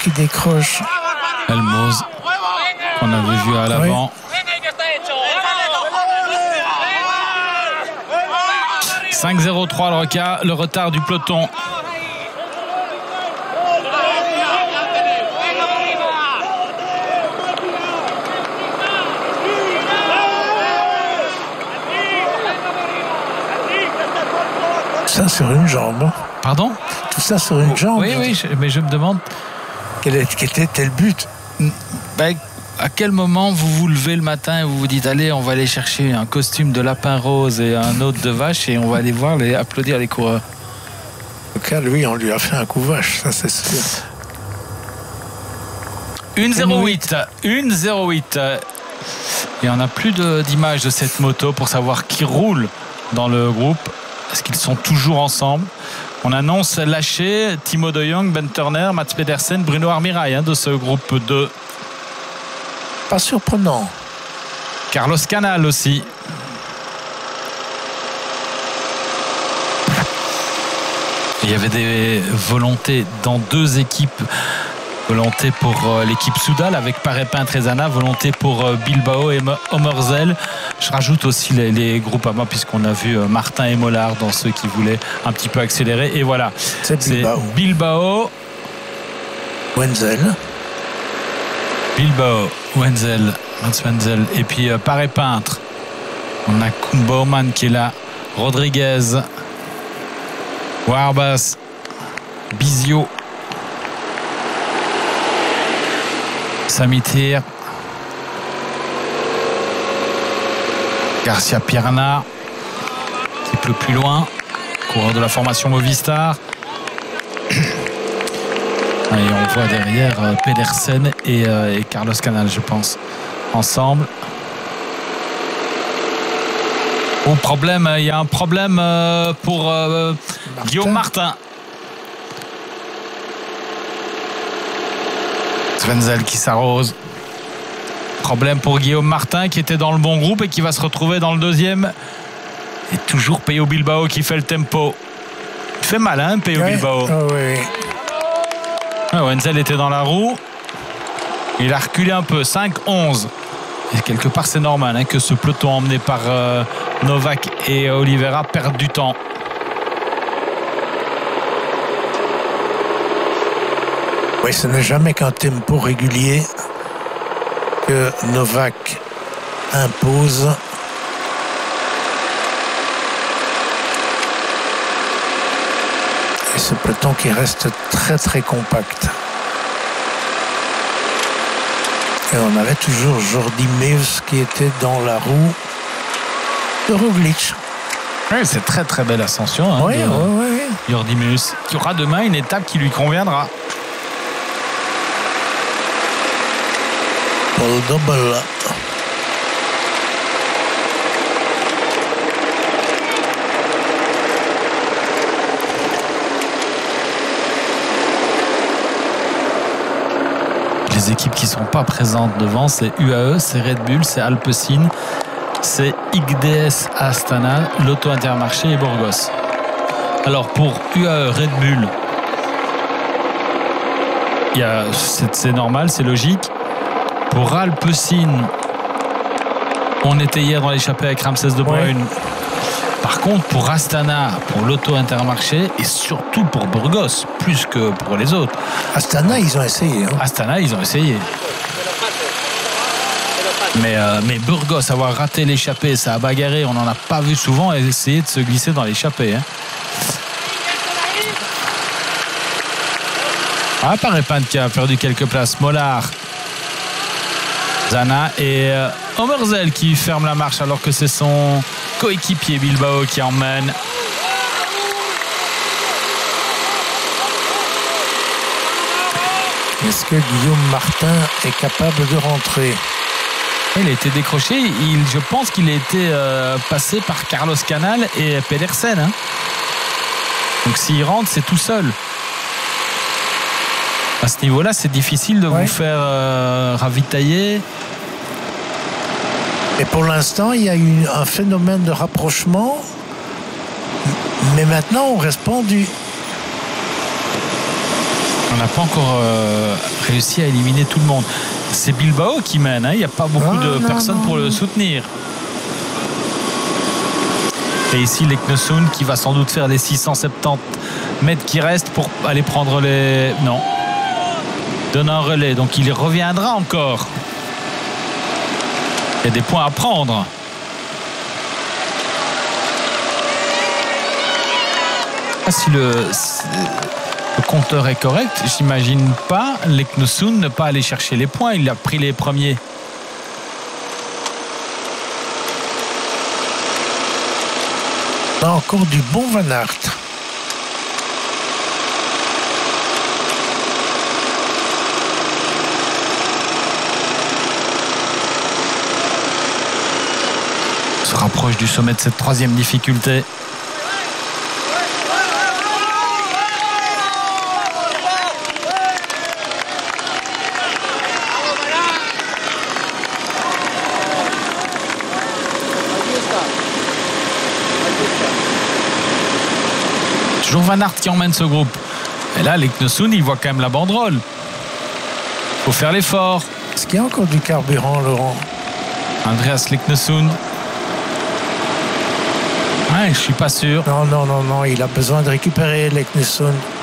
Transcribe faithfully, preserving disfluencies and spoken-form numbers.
qui décroche. Elmoz, qu'on avait vu à l'avant. Oui. cinq zéro trois le, reca- le retard du peloton. Ça sur une jambe. Pardon ? Tout ça sur une jambe. Oui, oui, je- mais je me demande... Quel, est, quel était le but? Ben, à quel moment vous vous levez le matin et vous vous dites allez, on va aller chercher un costume de lapin rose et un autre de vache et on va aller voir les applaudir les coureurs. En tout cas, lui, on lui a fait un coup vache, ça c'est sûr. un zéro huit. un zéro huit. Et on n'a plus de- d'image de cette moto pour savoir qui roule dans le groupe. Est-ce qu'ils sont toujours ensemble? On annonce lâcher Timo de Jong, Ben Turner, Mats Pedersen, Bruno Armirail hein, de ce groupe deux. Pas surprenant. Carlos Canal aussi. Il y avait des volontés dans deux équipes. Volonté pour euh, l'équipe Soudal avec Parepin Trezana, volonté pour euh, Bilbao et Omerzel. Je rajoute aussi les, les groupes à moi puisqu'on a vu euh, Martin et Mollard dans ceux qui voulaient un petit peu accélérer. Et voilà, c'est Bilbao. C'est Bilbao. Wenzel. Bilbao, Wenzel, Mats Wenzel. Et puis euh, Paré-Peintre. On a Koen Bouwman qui est là. Rodriguez. Warbas. Bizio. Samitir. Garcia Pierna. Un petit peu plus loin. Coureur de la formation Movistar. Et on voit derrière euh, Pedersen et, euh, et Carlos Canal, je pense, ensemble. Au problème, il y a un problème euh, pour euh, Martin. Guillaume Martin. Svenzel qui s'arrose. Problème pour Guillaume Martin qui était dans le bon groupe et qui va se retrouver dans le deuxième. Et toujours Peyo Bilbao qui fait le tempo. Il fait mal, hein, Peyo Ouais. Bilbao. Oh, oui. Ah, Wenzel était dans la roue. Il a reculé un peu, cinq onze. Et quelque part, c'est normal hein, que ce peloton emmené par euh, Novak et Oliveira perde du temps. Oui, ce n'est jamais qu'un tempo régulier que Novak impose. Et ce peloton qui reste très très compact. Et on avait toujours Jordi Meus qui était dans la roue de Roglic. Ouais, c'est très très belle ascension hein, Oui, de oui, oui. Jordi Meus, qui aura demain une étape qui lui conviendra. Paul Double. Les équipes qui ne sont pas présentes devant, c'est U A E, c'est Red Bull, c'est Alpecin, c'est I G D S Astana, Lotto Intermarché et Burgos. Alors pour U A E, Red Bull, il y a, c'est, c'est normal, c'est logique. Pour Alpecin, on était hier dans l'échappée avec Ramsès de Bruyne. Ouais. Par contre, pour Astana, pour l'Auto Intermarché et surtout pour Burgos, plus que pour les autres. Astana, ils ont essayé. Hein. Astana, ils ont essayé. Mais, euh, mais Burgos, avoir raté l'échappée, ça a bagarré, on n'en a pas vu souvent essayer de se glisser dans l'échappée. Hein. Ah, Parepin qui a perdu quelques places. Mollard, Zana et euh, Omerzel qui ferme la marche alors que c'est son coéquipier Bilbao qui emmène. Est-ce que Guillaume Martin est capable de rentrer? Il a été décroché. Il, je pense qu'il a été euh, passé par Carlos Canal et Pedersen. Hein. Donc s'il rentre, c'est tout seul. À ce niveau-là, c'est difficile de ouais. vous faire euh, ravitailler. Et pour l'instant, il y a eu un phénomène de rapprochement. Mais maintenant, on reste pendu. On n'a pas encore euh, réussi à éliminer tout le monde. C'est Bilbao qui mène, hein. Il n'y a pas beaucoup ah, de non, personnes non. pour le soutenir. Et ici, Leknessund qui va sans doute faire les six cent soixante-dix mètres qui restent pour aller prendre les... Non. Donne un relais, donc il reviendra encore. Il y a des points à prendre. Si le, le compteur est correct, j'imagine pas Leknessund ne pas aller chercher les points. Il a pris les premiers. Encore du bon Van Aert. On se rapproche du sommet de cette troisième difficulté. Toujours Van Aert qui emmène ce groupe. Et là, Leknessund, il voit quand même la banderole. Il faut faire l'effort. Est-ce qu'il y a encore du carburant, Laurent? Andreas Leknessund. Ouais, je suis pas sûr. Non, non, non, non. Il a besoin de récupérer Leknessund.